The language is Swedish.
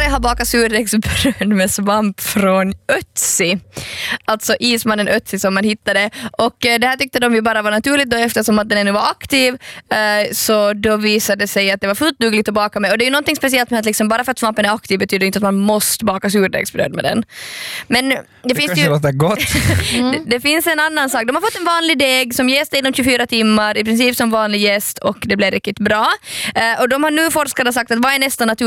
har bakat surdegsbröd med svamp från Ötzi. Alltså ismannen Ötzi som man hittade. Och det här tyckte de ju bara var naturligt då, eftersom att den ännu var aktiv. Så då visade det sig att det var fullt dugligt att baka med. Och det är ju någonting speciellt med att liksom, bara för att svampen är aktiv betyder inte att man måste baka surdegsbröd med den. Men det finns ju... låter gott. Det finns en annan sak. De har fått en vanlig deg som jäst inom 24 timmar, i princip som vanlig jäst, och det blev riktigt bra. Och de har nu forskarna sagt att vad är nästa naturligt